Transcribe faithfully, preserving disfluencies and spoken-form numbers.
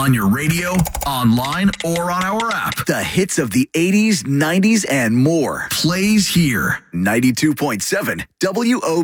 On your radio, online, or on our app. The hits of the eighties, nineties, and more. Plays here. ninety-two point seven W O